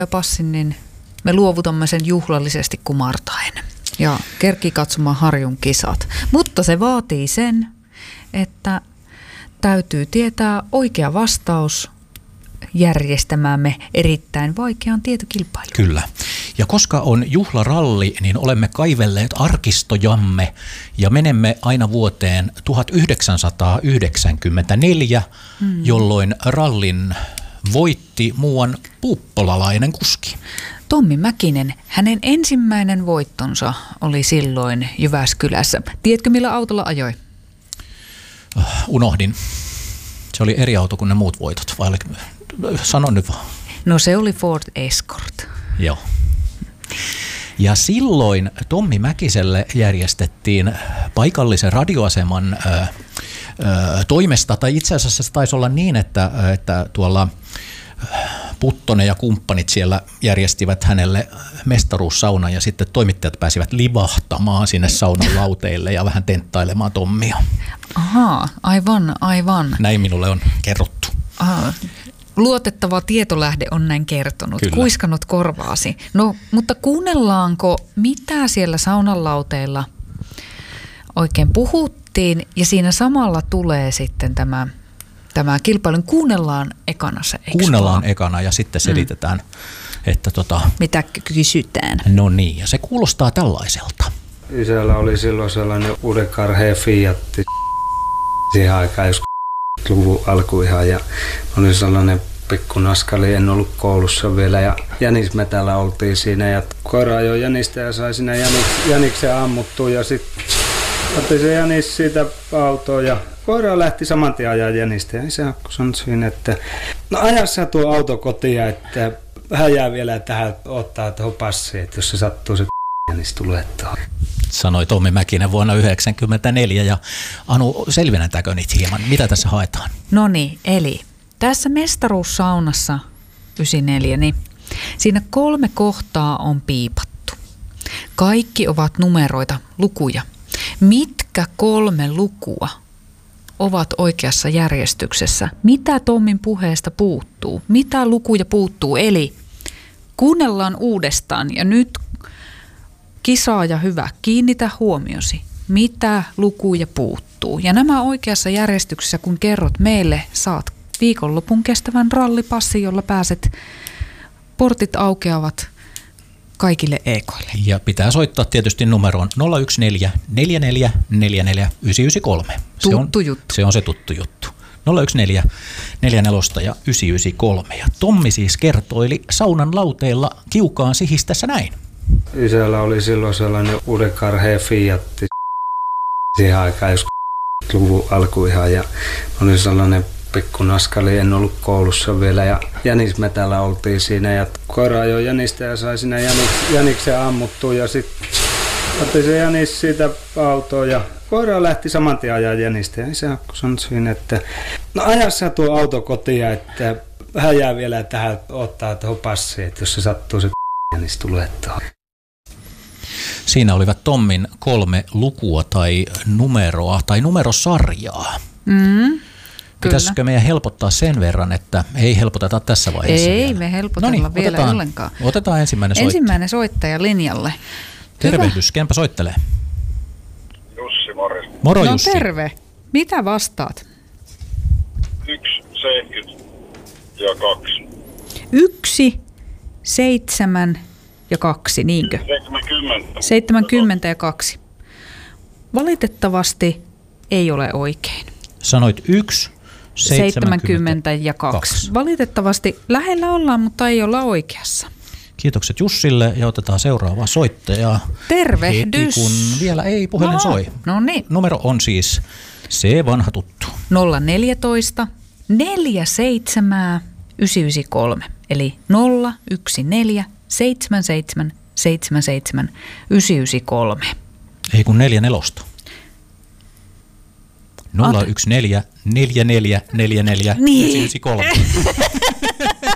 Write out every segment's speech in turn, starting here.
passin, niin me luovutamme sen juhlallisesti kumartaen ja kerkii katsomaan Harjun kisat. Mutta se vaatii sen, että täytyy tietää oikea vastaus järjestämäämme erittäin vaikeaan tietokilpailuun. Kyllä. Ja koska on juhlaralli, niin olemme kaivelleet arkistojamme ja menemme aina vuoteen 1994, jolloin rallin voitti muuan puuppolalainen kuski. Tommi Mäkinen, hänen ensimmäinen voittonsa oli silloin Jyväskylässä. Tiedätkö millä autolla ajoi? Unohdin. Se oli eri auto kuin ne muut voitot. Vai sano nyt vaan. No se oli Ford Escort. Joo. Ja silloin Tommi Mäkiselle järjestettiin paikallisen radioaseman toimesta, tai itse asiassa se taisi olla niin, että tuolla Puttonen ja kumppanit siellä järjestivät hänelle mestaruussaunan ja sitten toimittajat pääsivät livahtamaan sinne saunan lauteille ja vähän tenttailemaan Tommia. Ahaa, aivan. Näin minulle on kerrottu. Aha. Luotettava tietolähde on näin kertonut. Kyllä. Kuiskannut korvaasi. No, mutta kuunnellaanko, mitä siellä saunan lauteilla oikein puhuttiin, ja siinä samalla tulee sitten tämä kilpailun. Kuunnellaan ekana se, eikö Kuunnellaan ekana ja sitten selitetään, että mitä kysytään. No niin, ja se kuulostaa tällaiselta. Isällä oli silloin sellainen uuden karhea Fiatti siihen aikaan, jos luvun alku ihan, ja oli sellainen pikku naskali, en ollut koulussa vielä, ja jänismetällä oltiin siinä, ja koira ajoi jänistä ja sai siinä jäniksen ammuttua, ja sitten otti se jänis siitä autoon, ja koira lähti saman tien ajaa jänistä, ja isä sanoi siinä, että no aja sä tuo auto kotiin, että hän jää vielä tähän ottaa tuohon passiin, että jos se sattuu se jänis tulee tuohon. Sanoi Tommi Mäkinen vuonna 1994, ja Anu, selvennetäänkö niitä hieman? Mitä tässä haetaan? No niin, eli tässä mestaruussaunassa 94, niin siinä 3 kohtaa on piipattu. Kaikki ovat numeroita, lukuja. Mitkä 3 lukua ovat oikeassa järjestyksessä? Mitä Tommin puheesta puuttuu? Mitä lukuja puuttuu? Eli kuunnellaan uudestaan, ja nyt kisaaja hyvä, kiinnitä huomiosi, mitä lukuja puuttuu. Ja nämä oikeassa järjestyksessä, kun kerrot meille, saat viikonlopun kestävän rallipassin, jolla pääset, portit aukeavat kaikille ekoille. Ja pitää soittaa tietysti numeroon 014 44 44 993. Tuttu juttu. Se on se tuttu juttu. 014 44 ja 993. Ja Tommi siis kertoili saunan lauteilla kiukaan sihistessä näin. Isällä oli silloin sellainen uuden karhea Fiatti siihen aikaan, jos luvun alku ihan, ja oli sellainen pikku naskali, en ollut koulussa vielä, ja jänismetällä oltiin siinä, ja koira ajoi jänistä ja sai siinä jäniksen ammuttua, ja sitten otti se jänis siitä autoon, ja koira lähti saman tien ajaa jänistä, ja isä sanoi siinä, että no aja sä tuo auto kotiin, että hän jää vielä tähän ottaa tuohon passiin, että jos se sattuu se jänis tulee tuohon. Siinä olivat Tommin 3 lukua tai numeroa tai numerosarjaa. Pitäisikö meidän helpottaa sen verran, että ei helpoteta tässä vaiheessa Ei vielä? me helpotella vielä ollenkaan. Otetaan ensimmäinen soittaja. Ensimmäinen soittaja linjalle. Tervehdys, kenpä soittelee? Jussi, morjens. Moro No Jussi. terve. Mitä vastaat? 1, 70 ja 2. 1, 7 ja 2, niinkö? 70. 70 ja 2. Valitettavasti ei ole oikein. Sanoit 1, 70 ja 2. Valitettavasti lähellä ollaan, mutta ei olla oikeassa. Kiitokset Jussille ja otetaan seuraavaa soittajaa. Tervehdys. Heti kun vielä ei puhelin soi. No niin. Numero on siis se vanha tuttu. 014 47 993. Eli 014 77 77 993. Ei kun 44. 014 44 44 Niin. 993.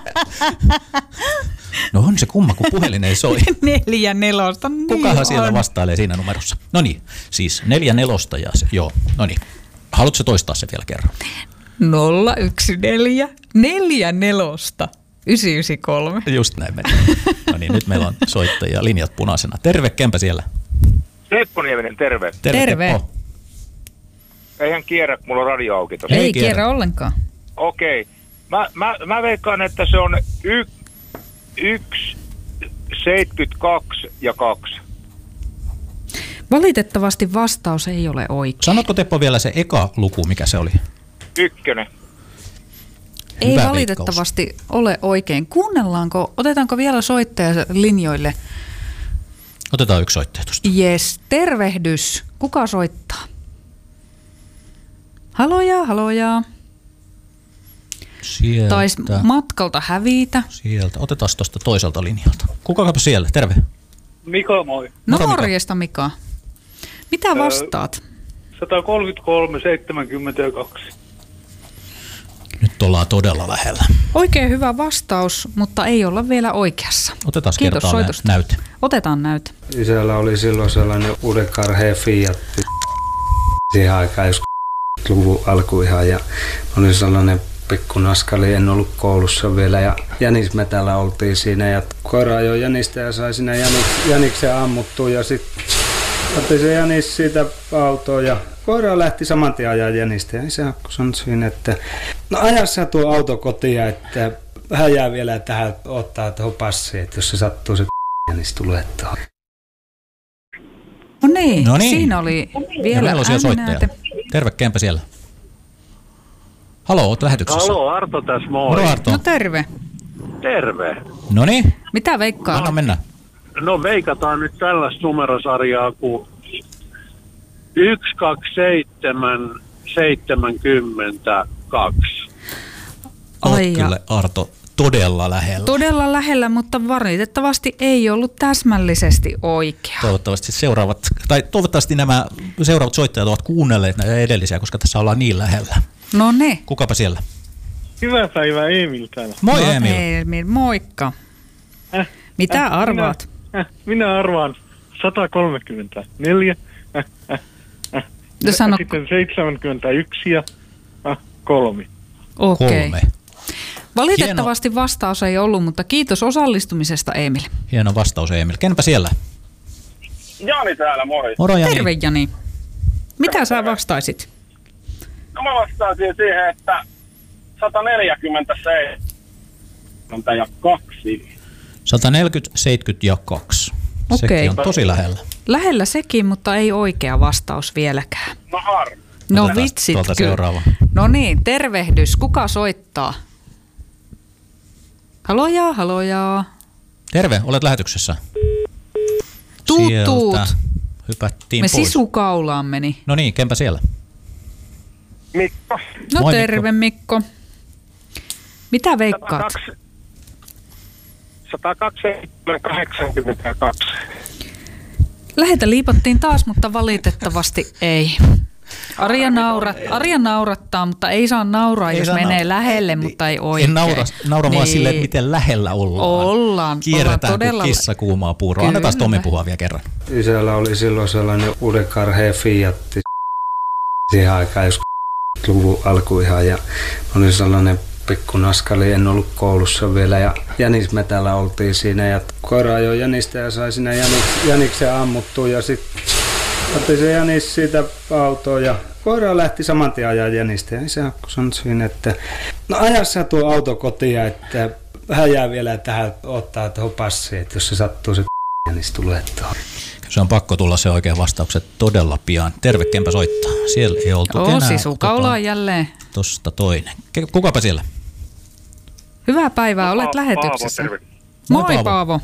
No on se kumma, kun puhelin ei soi. 44. Niin Kukahan siellä on. vastailee siinä numerossa? No niin, siis 44 ja se, joo, no niin. Haluatko toistaa se vielä kerran? 014 44 993. Just näin meni. No niin, nyt meillä on soittajia, linjat punaisena. Terve, kempä siellä? Teppo Nieminen, terve. Terve. Teppo. Eihän kierrä, kun mulla on radio auki tuossa. Ei kierrä. kierrä ollenkaan. Okei. Mä veikkaan, että se on 1, 72 ja 2. Valitettavasti vastaus ei ole oikein. Sanotko Teppo vielä se eka luku, mikä se oli? 1. Ei Hyvä valitettavasti ole oikein. Otetaanko vielä soittaja linjoille? Otetaan yksi soittaja tuosta. Jes, tervehdys. Kuka soittaa? Haloja. Sieltä. Taisi matkalta hävitä. Sieltä. Otetaan tuosta toiselta linjalta. Kukakapa siellä? Terve. Mika, moi. No Moro, Mika. morjesta, Mika. Mitä vastaat? 133, 72. Nyt ollaan todella lähellä. Oikein hyvä vastaus, mutta ei olla vielä oikeassa. Otetaan Kiitos kertaalleen soitosta. näyte. Otetaan näyte. Isällä oli silloin sellainen uuden karhea Fiatti siihen aikaan, jos luvun alku ihan, ja oli sellainen pikku naskali, en ollut koulussa vielä, ja jänismetällä oltiin siinä, ja koira ajoi jänistä ja sai siinä jäniksen ammuttua, ja sitten otti se jänis siitä autoon, ja koira lähti saman tien ajaa jänistä, ja isä sanoi siinä, että no aja sä tuo auto kotiin, että hän jää vielä tähän ottaa tuohon passiin, että jos se sattuu se jänis tulee tuohon. No niin, No niin. siinä oli Ja vielä meillä on siellä soittaja. ääninäyte. Terve, kempä siellä? Haloo, oot lähetyksessä. Halo, Arto tässä, moi. Moro Arto. No terve. Terve. No niin, Mitä veikkaat? anna mennä. No veikataan nyt tällaista numerosarjaa kuin 127 72. Oot Ai ja. kyllä Arto todella lähellä. Todella lähellä, mutta valitettavasti ei ollut täsmällisesti oikea. Toivottavasti nämä seuraavat soittajat ovat kuunnelleet näitä edellisiä, koska tässä ollaan niin lähellä. No ne. Kukapa siellä? Hyvää päivää, Emil täällä. Moi No, Emil. Emil, moikka. Mitä arvaat? Minä arvaan 134. No sano, Sitten 71 ja 3. okei. 3. Valitettavasti vastaus ei ollut, mutta kiitos osallistumisesta, Emil. Hieno vastaus Emil. Kenpä siellä? Jani täällä, moi. Moro Jani. Terve, Jani. Mitä sä vastaisit? No mä vastaisin siihen, että 147 ja 2. 140, 70 ja 2. Okei. Sekin on tosi lähellä. Lähellä sekin, mutta ei oikea vastaus vieläkään. No harmi. No Otetaan vitsit tuolta kyllä. seuraava. No niin, tervehdys. Kuka soittaa? Haloja. Terve, olet lähetyksessä. Tuut. Sieltä hypättiin Me pois. sisukaulaan meni. No niin, kenpä siellä? Mikko. No Moi, terve, Mikko. Mitä veikkaat? 182. Lähetä liipattiin taas, mutta valitettavasti ei. Arja naurattaa, mutta ei saa nauraa, Ei jos saa menee lähelle, mutta ei oikein. En naura vaan silleen, että miten lähellä ollaan. Ollaan Kierretään todella. kuin kissa kuumaa puuroa. Annetaan Kyllä. Tommi puhua vielä kerran. Isällä oli silloin sellainen uuden karhea Fiatti siihen aikaan, jos luvun alku ihan, ja oli sellainen pikku naskali, en ollut koulussa vielä, ja jänismetällä oltiin siinä, ja koira ajoi jänistä ja sai siinä jäniksen ammuttua, ja sitten otti se jänis siitä autoon, ja koira lähti saman tien ajaa jänistä, ja isä sanoi siinä, että no aja sä tuo auto kotiin, että hän jää vielä tähän ottaa tuohon passiin, että jos se sattuu se jänis tulee tuohon. Se on pakko tulla se oikea vastaukset todella pian. Terve, kenpä soittaa. Siellä ei oltu enää. Sisukaulaan jälleen. Tosta toinen. Kukapa siellä? Hyvää päivää, olet lähetyksessä. Paavo, terve. Moi Moi, Paavo. Paavo.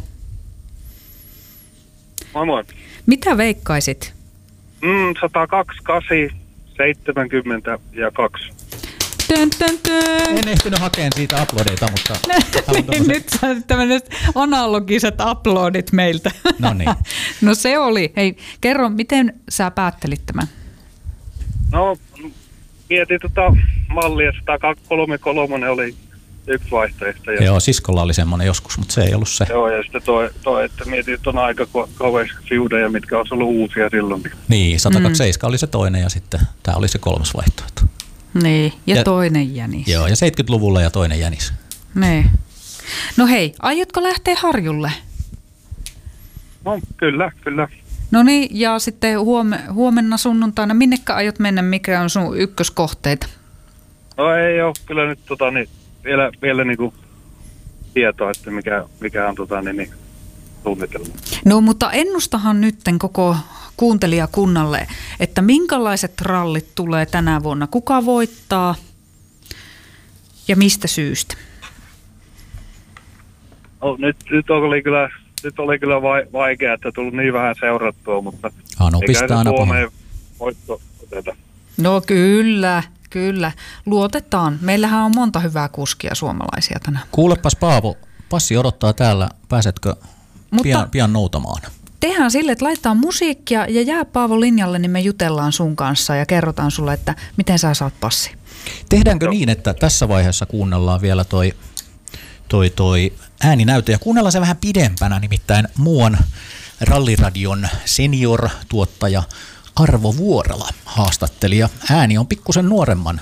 Moi moi. Mitä veikkaisit? 128, 70 ja 2. Tön. En ehtinyt hakemaan siitä uploadeita, mutta... Nyt sait tämmöiset analogiset uploadit meiltä. No niin. No se oli. Hei, kerro, miten sä päättelit tämän? No, mietin mallia, 133 oli yksi vaihtoehto. Ja Joo, siskolla oli semmoinen joskus, mutta se ei ollut se. Joo, ja sitten toi että mietin, että on aika kauheasti fiudeja, mitkä olisi ollut uusia silloin. Niin, 127 oli se toinen ja sitten tämä oli se kolmas vaihtoehto. Niin, ja Ja- toinen jänis. Joo, ja 70-luvulla ja toinen jänis. Niin. No hei, aiotko lähteä Harjulle? No kyllä. No niin, ja sitten huomenna sunnuntaina, minnekä aiot mennä, mikä on sun ykköskohteita? No ei ole kyllä nyt vielä niinku tietoa, että mikä on suunnitelma. No mutta ennustahan nytten koko kuuntelijakunnalle, että minkälaiset rallit tulee tänä vuonna, kuka voittaa ja mistä syystä? No, nyt oli kyllä vaikea, että tullut niin vähän seurattua, mutta Anu pistää aina pahoin. voitto oteta. No kyllä. Luotetaan. Meillähän on monta hyvää kuskia suomalaisia tänään. Kuulepas Paavo, passi odottaa täällä. Pääsetkö pian noutamaan? Tehdään sille, että laitetaan musiikkia ja jää Paavo linjalle, niin me jutellaan sun kanssa ja kerrotaan sulle, että miten sä saat passi. Tehdäänkö niin, että tässä vaiheessa kuunnellaan vielä toi ääninäyttö ja kuunnellaan se vähän pidempänä, nimittäin muuan Ralliradion senior-tuottaja Arvo Vuorela haastatteli ja ääni on pikkusen nuoremman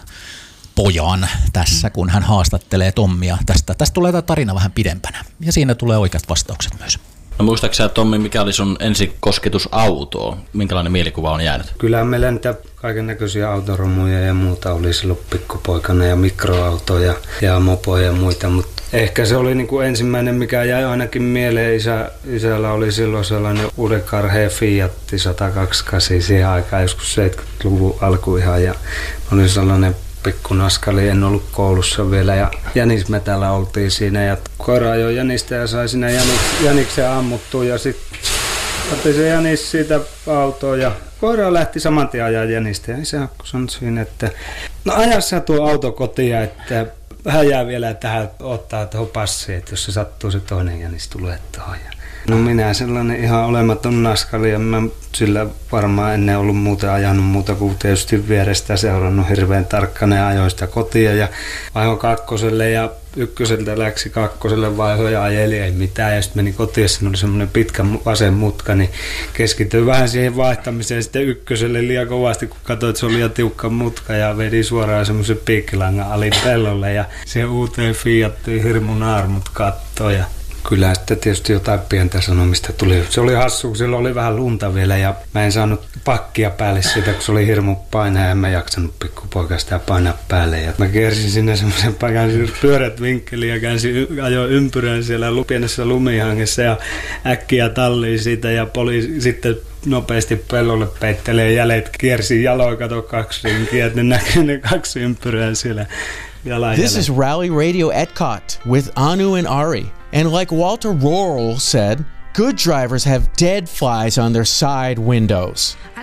pojan tässä, kun hän haastattelee Tommia. Tästä tulee tämä tarina vähän pidempänä ja siinä tulee oikeat vastaukset myös. No muistaaksä sä, Tommi, mikä oli sun ensikosketus autoon? Minkälainen mielikuva on jäänyt? Kyllä meillä niitä kaiken näköisiä autoromuja ja muuta oli silloin pikkupoikana ja mikroautoja ja mopoja ja muita, mutta ehkä se oli niin kuin ensimmäinen, mikä jäi ainakin mieleen. Isällä oli silloin sellainen uudekkarhea Fiatti 128 siihen aikaan, joskus 70-luvun alku ihan, ja oli sellainen pikku naskali, en ollut koulussa vielä, ja jänismetällä oltiin siinä, ja koira ajoi jänistä ja sai siinä jäniksen ammuttua, ja sitten otti se jänis siitä autoon, ja koira lähti saman tien ajaa jänistä, ja isä sanoi siinä, että no aja sä tuo auto kotiin, että vähän jää vielä tähän ottaa tuohon passiin, että jos se sattuu se toinen jänis tulee tuohon. No minä sellainen ihan olematon naskali, ja mä sillä varmaan ennen ollut muuten ajanut muuta kuin tietysti vierestä seurannut hirveän tarkkana ja ajoin sitä kotia ja vaihoin kakkoselle ja ykköseltä läksi kakkoselle vaihoin ja ajeli ei mitään ja sitten meni kotiin, siinä oli semmoinen pitkä vasen mutka, niin keskityin vähän siihen vaihtamiseen sitten ykköselle liian kovasti, kun katsoin, että se oli liian tiukka mutka ja vedi suoraan semmoisen piikkilangan alin pellolle ja siihen uuteen Fiattiin hirmu naarmut kattoi ja kyllä sitten tietysti jotain pientä sanomista tuli. Se oli hassu, kun silloin oli vähän lunta vielä ja mä en saanut pakkia päälle siitä, kun se oli hirmu painaa ja en mä jaksanut pikkupoika sitä painaa päälle. Ja mä kiersin sinne semmoisen pyörät vinkkeliin ja ajoin ympyrän siellä pienessä lumihangessa ja äkkiä talliin siitä ja poliisi sitten nopeasti pellolle peittelee jäljet, kiersin jaloin, kato 2 rinkiä, että ne näkyy ne 2 ympyrää siellä. This is Rally Radio Epcot with Anu and Ari. And like Walter Rohrl said, good drivers have dead flies on their side windows.